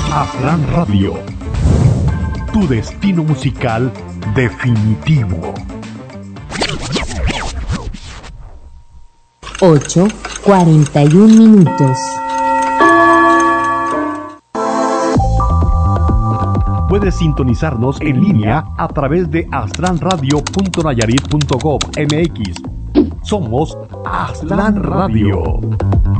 Aztlán Radio, tu destino musical definitivo. 8:41. Puedes sintonizarnos en línea a través de aztlanradio.nayarit.gov.mx. Somos Aztlán Radio.